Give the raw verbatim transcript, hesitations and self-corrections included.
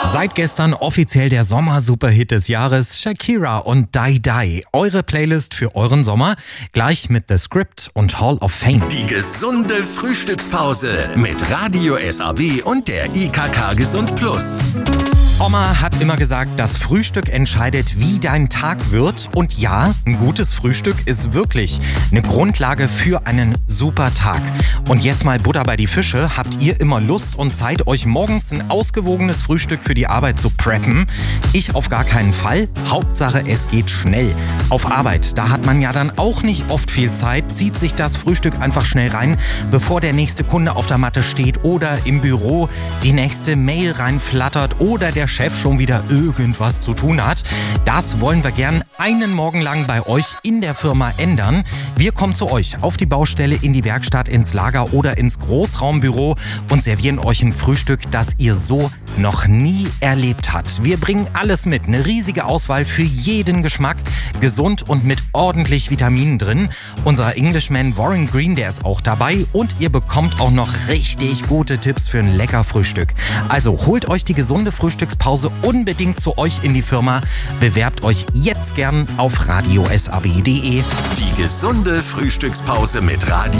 Seit gestern offiziell der Sommer-Superhit des Jahres, Shakira und Die Die. Eure Playlist für euren Sommer, gleich mit The Script und Hall of Fame. Die gesunde Frühstückspause mit Radio S A B und der I K K Gesund Plus. Oma hat immer gesagt, das Frühstück entscheidet, wie dein Tag wird. Und ja, ein gutes Frühstück ist wirklich eine Grundlage für einen super Tag. Und jetzt mal Butter bei die Fische. Habt ihr immer Lust und Zeit, euch morgens ein ausgewogenes Frühstück für die Arbeit zu preppen? Ich auf gar keinen Fall. Hauptsache, es geht schnell. Auf Arbeit, da hat man ja dann auch nicht oft viel Zeit, zieht sich das Frühstück einfach schnell rein, bevor der nächste Kunde auf der Matte steht oder im Büro die nächste Mail reinflattert oder der Chef schon wieder irgendwas zu tun hat. Das wollen wir gern einen Morgen lang bei euch in der Firma ändern. Wir kommen zu euch auf die Baustelle, in die Werkstatt, ins Lager oder ins Großraumbüro und servieren euch ein Frühstück, das ihr so noch nie erlebt habt. Wir bringen alles mit, eine riesige Auswahl für jeden Geschmack, gesund und mit ordentlich Vitaminen drin. Unser Englishman Warren Green, der ist auch dabei und ihr bekommt auch noch richtig gute Tipps für ein lecker Frühstück. Also holt euch die gesunde Frühstückspause unbedingt zu euch in die Firma. Bewerbt euch jetzt gern auf radio s a b punkt d e. Die gesunde Frühstückspause mit Radio